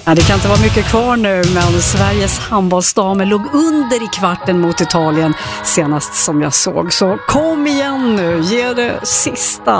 Ja, det kan inte vara mycket kvar nu, men Sveriges handbollsdamer låg under i kvarten mot Italien senast som jag såg. Så kom igen nu, ge det sista.